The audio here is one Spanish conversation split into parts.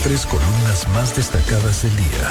tres columnas más destacadas del día.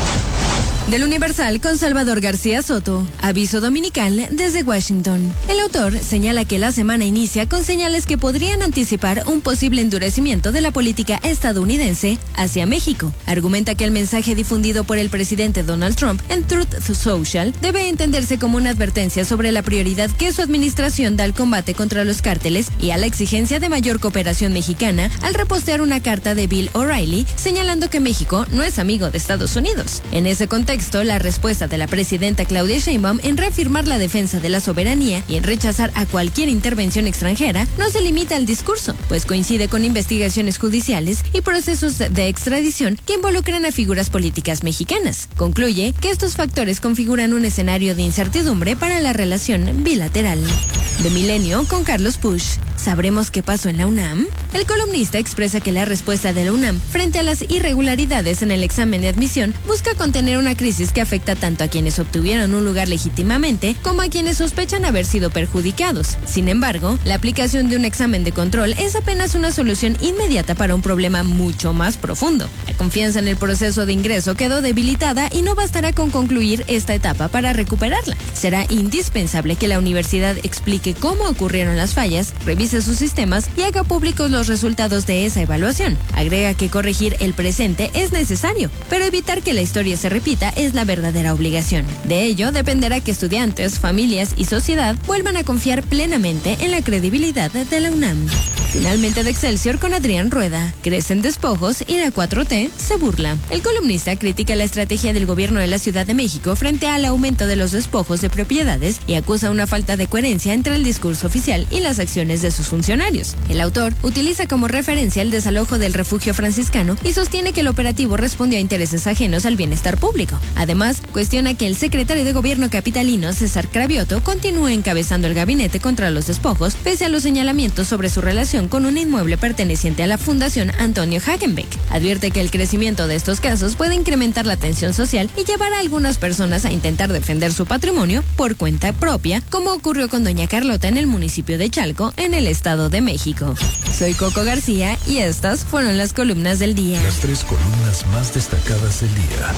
Del Universal con Salvador García Soto. Aviso dominical desde Washington. El autor señala que la semana inicia con señales que podrían anticipar un posible endurecimiento de la política estadounidense hacia México. Argumenta que el mensaje difundido por el presidente Donald Trump en Truth Social debe entenderse como una advertencia sobre la prioridad que su administración da al combate contra los cárteles y a la exigencia de mayor cooperación mexicana al repostear una carta de Bill O'Reilly señalando que México no es amigo de Estados Unidos. En ese contexto, la respuesta de la presidenta Claudia Sheinbaum en reafirmar la defensa de la soberanía y en rechazar a cualquier intervención extranjera no se limita al discurso, pues coincide con investigaciones judiciales y procesos de extradición que involucran a figuras políticas mexicanas. Concluye que estos factores configuran un escenario de incertidumbre para la relación bilateral. De Milenio con Carlos Push. ¿Sabremos qué pasó en la UNAM? El columnista expresa que la respuesta de la UNAM frente a las irregularidades en el examen de admisión busca contener una crisis que afecta tanto a quienes obtuvieron un lugar legítimamente como a quienes sospechan haber sido perjudicados. Sin embargo, la aplicación de un examen de control es apenas una solución inmediata para un problema mucho más profundo. La confianza en el proceso de ingreso quedó debilitada y no bastará con concluir esta etapa para recuperarla. Será indispensable que la universidad explique cómo ocurrieron las fallas, revise sus sistemas y haga públicos los resultados de esa evaluación. Agrega que corregir el presente es necesario, pero evitar que la historia se repita es la verdadera obligación. De ello dependerá que estudiantes, familias y sociedad vuelvan a confiar plenamente en la credibilidad de la UNAM. Finalmente de Excelsior con Adrián Rueda. Crecen despojos y la 4T se burla. El columnista critica la estrategia del gobierno de la Ciudad de México frente al aumento de los despojos de propiedades y acusa una falta de coherencia entre el discurso oficial y las acciones de sus funcionarios. El autor utiliza como referencia el desalojo del refugio franciscano y sostiene que el operativo respondió a intereses ajenos al bienestar público. Además, cuestiona que el secretario de gobierno capitalino, César Cravioto, continúe encabezando el gabinete contra los despojos, pese a los señalamientos sobre su relación con un inmueble perteneciente a la Fundación Antonio Hagenbeck. Advierte que el crecimiento de estos casos puede incrementar la tensión social y llevar a algunas personas a intentar defender su patrimonio por cuenta propia, como ocurrió con doña Carlota en el municipio de Chalco, en el Estado de México. Soy Coco García y estas fueron las columnas del día. Las tres columnas más destacadas del día.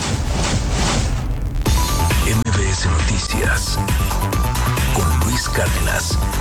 MBS Noticias con Luis Cárdenas.